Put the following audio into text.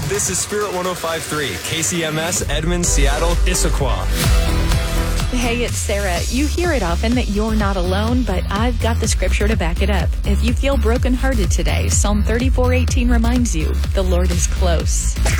This is Spirit 105.3, KCMS, Edmond, Seattle, Issaquah. Hey, it's Sarah. You hear it often that you're not alone, but I've got the scripture to back it up. If you feel brokenhearted today, Psalm 34:18 reminds you, the Lord is close.